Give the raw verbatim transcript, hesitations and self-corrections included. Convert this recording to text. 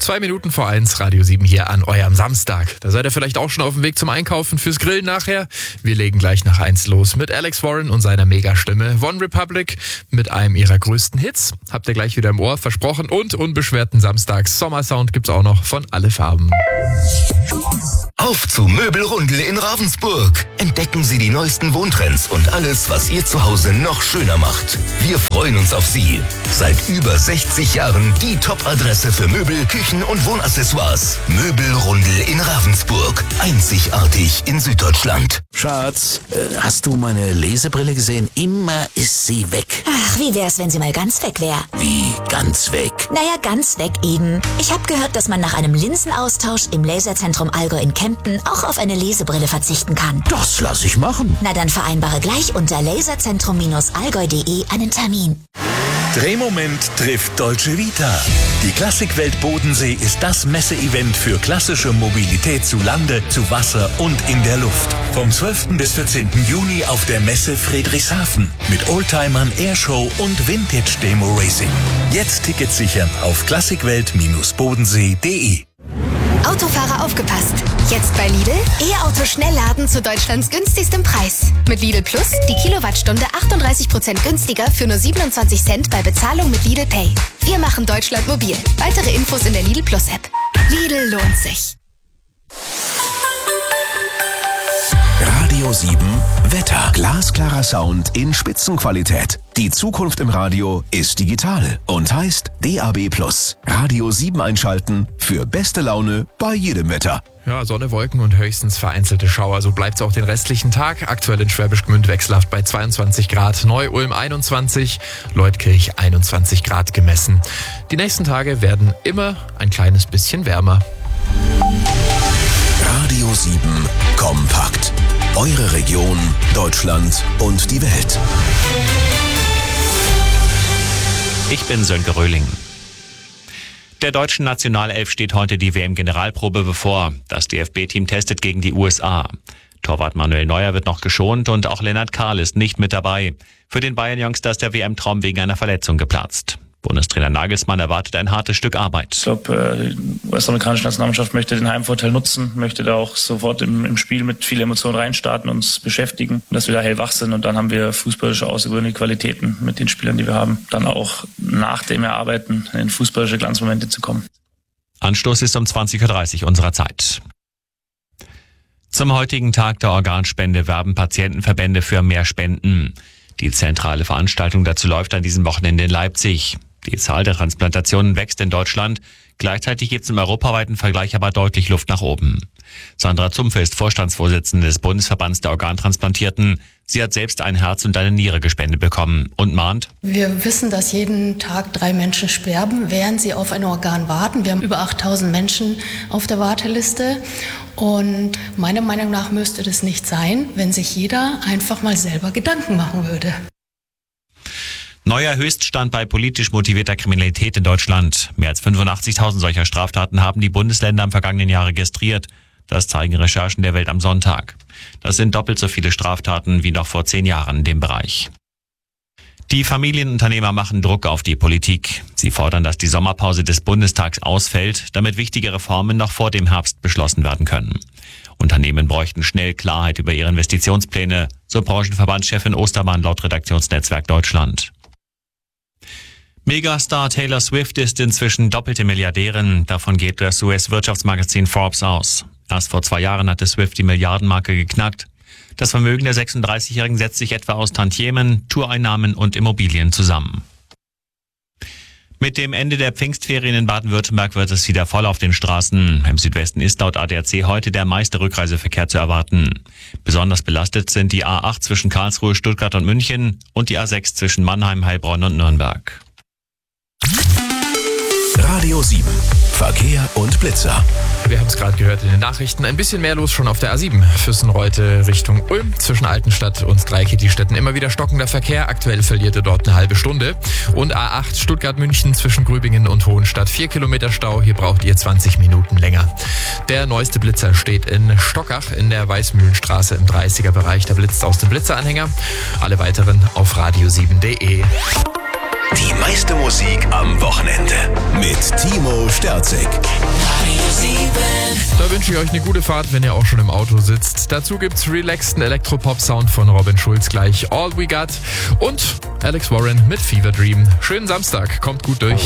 Zwei Minuten vor eins, Radio sieben hier an eurem Samstag. Da seid ihr vielleicht auch schon auf dem Weg zum Einkaufen fürs Grillen nachher. Wir legen gleich nach eins los mit Alex Warren und seiner Megastimme. One Republic mit einem ihrer größten Hits. Habt ihr gleich wieder im Ohr, versprochen. Und unbeschwerten Samstags Sommersound gibt's auch noch von Alle Farben. Auf zu Möbelrundel in Ravensburg. Entdecken Sie die neuesten Wohntrends und alles, was Ihr Zuhause noch schöner macht. Wir freuen uns auf Sie. Seit über sechzig Jahren die Top-Adresse für Möbel, Küchen und Wohnaccessoires. Möbelrundel in Ravensburg. Einzigartig in Süddeutschland. Schatz, äh, hast du meine Lesebrille gesehen? Immer ist sie weg. Ach, wie wär's, wenn sie mal ganz weg wäre? Wie ganz weg? Naja, ganz weg eben. Ich habe gehört, dass man nach einem Linsenaustausch im Laserzentrum Allgäu in Kempten auch auf eine Lesebrille verzichten kann. Das lass ich machen. Na dann vereinbare gleich unter laserzentrum allgäu punkt de einen Termin. Drehmoment trifft Dolce Vita. Die Klassikwelt Bodensee ist das Messeevent für klassische Mobilität zu Lande, zu Wasser und in der Luft. Vom zwölften bis vierzehnten Juni auf der Messe Friedrichshafen mit Oldtimern, Airshow und Vintage-Demo Racing. Jetzt Tickets sichern auf klassikwelt bodensee punkt de. Autofahrer aufgepasst! Jetzt bei Lidl E-Auto Schnellladen zu Deutschlands günstigstem Preis. Mit Lidl Plus die Kilowattstunde achtunddreißig Prozent günstiger für nur siebenundzwanzig Cent bei Bezahlung mit Lidl Pay. Wir machen Deutschland mobil. Weitere Infos in der Lidl Plus App. Lidl lohnt sich. Radio sieben Wetter. Glasklarer Sound in Spitzenqualität. Die Zukunft im Radio ist digital und heißt D A B Plus. Radio sieben einschalten für beste Laune bei jedem Wetter. Ja, Sonne, Wolken und höchstens vereinzelte Schauer. So bleibt's auch den restlichen Tag. Aktuell in Schwäbisch Gmünd wechselhaft bei zweiundzwanzig Grad. Neu-Ulm einundzwanzig, Leutkirch einundzwanzig Grad gemessen. Die nächsten Tage werden immer ein kleines bisschen wärmer. Radio sieben Kompakt. Eure Region, Deutschland und die Welt. Ich bin Sönke Röhling. Der deutschen Nationalelf steht heute die W M-Generalprobe bevor. Das D F B-Team testet gegen die U S A. Torwart Manuel Neuer wird noch geschont und auch Lennart Kahl ist nicht mit dabei. Für den Bayern-Youngster ist der W M-Traum wegen einer Verletzung geplatzt. Bundestrainer Nagelsmann erwartet ein hartes Stück Arbeit. Ich glaube, die US-amerikanische Nationalmannschaft möchte den Heimvorteil nutzen, möchte da auch sofort im, im Spiel mit viel Emotion reinstarten, uns beschäftigen, dass wir da hellwach sind und dann haben wir fußballische außergewöhnliche Qualitäten mit den Spielern, die wir haben, dann auch nach dem Erarbeiten in fußballische Glanzmomente zu kommen. Anstoß ist um zwanzig Uhr dreißig unserer Zeit. Zum heutigen Tag der Organspende werben Patientenverbände für mehr Spenden. Die zentrale Veranstaltung dazu läuft an diesem Wochenende in Leipzig. Die Zahl der Transplantationen wächst in Deutschland. Gleichzeitig gibt es im europaweiten Vergleich aber deutlich Luft nach oben. Sandra Zumpfe ist Vorstandsvorsitzende des Bundesverbands der Organtransplantierten. Sie hat selbst ein Herz und eine Niere gespendet bekommen und mahnt: Wir wissen, dass jeden Tag drei Menschen sterben, während sie auf ein Organ warten. Wir haben über achttausend Menschen auf der Warteliste. Und meiner Meinung nach müsste das nicht sein, wenn sich jeder einfach mal selber Gedanken machen würde. Neuer Höchststand bei politisch motivierter Kriminalität in Deutschland. Mehr als fünfundachtzigtausend solcher Straftaten haben die Bundesländer im vergangenen Jahr registriert. Das zeigen Recherchen der Welt am Sonntag. Das sind doppelt so viele Straftaten wie noch vor zehn Jahren in dem Bereich. Die Familienunternehmer machen Druck auf die Politik. Sie fordern, dass die Sommerpause des Bundestags ausfällt, damit wichtige Reformen noch vor dem Herbst beschlossen werden können. Unternehmen bräuchten schnell Klarheit über ihre Investitionspläne, so Branchenverbandschefin Ostermann laut Redaktionsnetzwerk Deutschland. Megastar Taylor Swift ist inzwischen doppelte Milliardärin. Davon geht das U S-Wirtschaftsmagazin Forbes aus. Erst vor zwei Jahren hatte Swift die Milliardenmarke geknackt. Das Vermögen der sechsunddreißigjährigen setzt sich etwa aus Tantiemen, Toureinnahmen und Immobilien zusammen. Mit dem Ende der Pfingstferien in Baden-Württemberg wird es wieder voll auf den Straßen. Im Südwesten ist laut A D A C heute der meiste Rückreiseverkehr zu erwarten. Besonders belastet sind die A acht zwischen Karlsruhe, Stuttgart und München und die A sechs zwischen Mannheim, Heilbronn und Nürnberg. Radio sieben Verkehr und Blitzer. Wir haben es gerade gehört in den Nachrichten. Ein bisschen mehr los schon auf der A sieben. Fürstenreute Richtung Ulm. Zwischen Altenstadt und Dreikitti-Städten immer wieder stockender Verkehr. Aktuell verliert er dort eine halbe Stunde. Und A acht Stuttgart-München zwischen Grübingen und Hohenstadt. Vier Kilometer Stau. Hier braucht ihr zwanzig Minuten länger. Der neueste Blitzer steht in Stockach in der Weißmühlenstraße im dreißiger Bereich. Da blitzt aus dem Blitzeranhänger. Alle weiteren auf radio sieben punkt de. Die meiste Musik am Wochenende. mit Timo Sterzig. Da wünsche ich euch eine gute Fahrt, wenn ihr auch schon im Auto sitzt. Dazu gibt's relaxten Elektropop-Sound von Robin Schulz gleich, All We Got, und Alex Warren mit Fever Dream. Schönen Samstag, kommt gut durch.